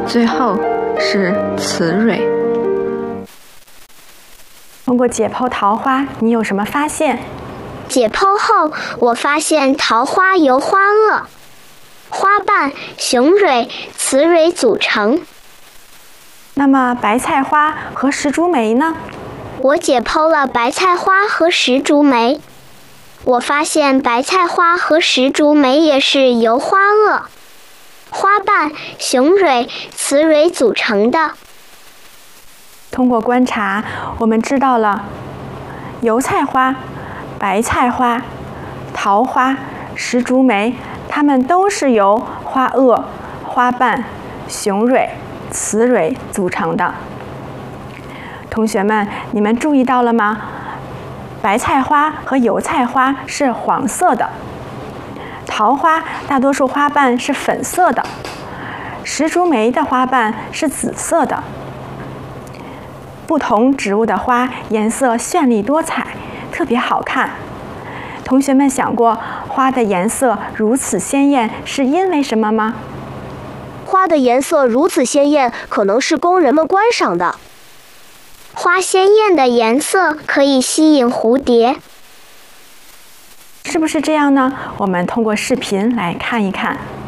最后是雌蕊。 通过解剖桃花，你有什么发现？ 解剖后，我发现桃花由花萼、花瓣、雄蕊、雌蕊组成。 那么白菜花和石竹梅呢？ 我解剖了白菜花和石竹梅，我发现白菜花和石竹梅也是由花萼、花瓣、雄蕊、雌蕊组成的。 通过观察，我们知道了油菜花、白菜花、桃花、石竹梅，它们都是由花萼、花瓣、雄蕊、雌蕊组成的。同学们，你们注意到了吗？白菜花和油菜花是黄色的，桃花大多数花瓣是粉色的，石竹梅的花瓣是紫色的。不同植物的花颜色绚丽多彩，特别好看。同学们想过，花的颜色如此鲜艳是因为什么吗？ 花的颜色如此鲜艳，可能是供人们观赏的。 花鲜艳的颜色可以吸引蝴蝶， 是不是这样呢？我们通过视频来看一看。